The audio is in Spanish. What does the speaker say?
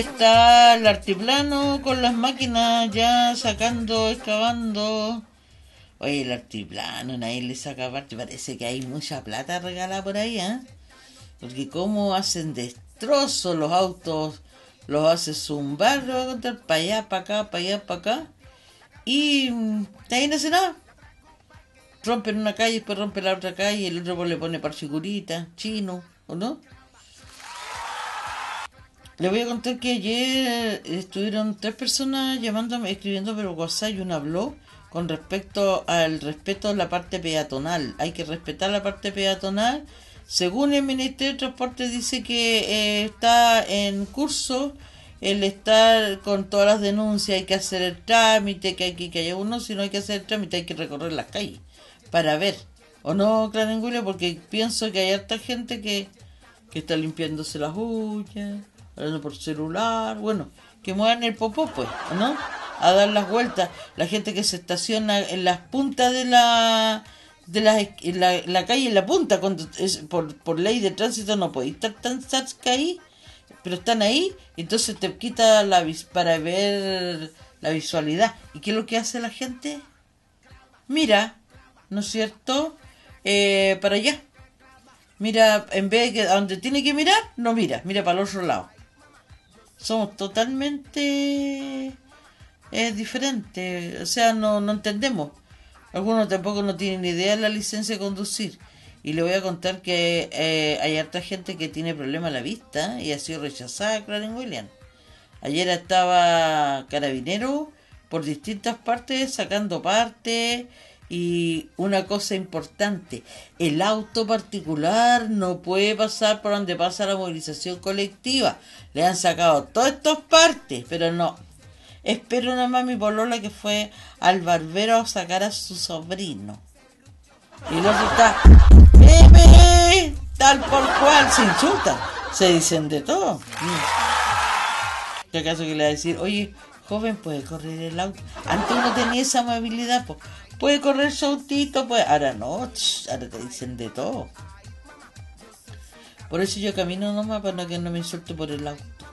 Está el altiplano con las máquinas ya sacando, excavando. Oye, el altiplano, nadie le saca parte. Parece que hay mucha plata regalada por ahí, ¿eh? Porque como hacen destrozos los autos, los hace zumbar, lo voy a contar, para allá, para acá, para allá, para acá. Y nadie no hace nada. Rompen una calle, después rompen la otra calle, el otro le pone par figurita, chino, ¿o no? Le voy a contar que ayer estuvieron 3 personas llamándome, escribiéndome por WhatsApp y una habló con respecto al respeto a la parte peatonal. Hay que respetar la parte peatonal. Según el Ministerio de Transporte dice que está en curso el estar con todas las denuncias, hay que hacer el trámite, que haya uno, si no hay que hacer el trámite hay que recorrer las calles para ver. ¿O no, Clarengüilla? Porque pienso que hay harta gente que está limpiándose las uñas, hablando por celular, bueno, que muevan el popó, pues, ¿no? A dar las vueltas. La gente que se estaciona en las puntas de la calle, en la punta, cuando por ley de tránsito no podéis estar tan cerca ahí, pero están ahí, entonces te quita para ver la visualidad. ¿Y qué es lo que hace la gente? Mira, ¿no es cierto? Para allá. Mira, en vez de que a donde tiene que mirar, no mira, mira para el otro lado. Somos totalmente diferentes, o sea, no entendemos. Algunos tampoco no tienen idea de la licencia de conducir. Y le voy a contar que hay harta gente que tiene problemas a la vista y ha sido rechazada, Clarence William. Ayer estaba carabinero por distintas partes sacando parte. Y una cosa importante, el auto particular no puede pasar por donde pasa la movilización colectiva. Le han sacado todas estas partes, pero no. Espero una mami polola que fue al barbero a sacar a su sobrino. Y el otro está, ¡bebé! Tal por cual, se insultan, se dicen de todo. ¿Qué acaso que le va a decir, oye, joven, puede correr el auto? Antes uno tenía esa amabilidad, pues. Puede correr su autito, pues. Ahora no, ahora te dicen de todo. Por eso yo camino nomás para que no me insulte por el auto.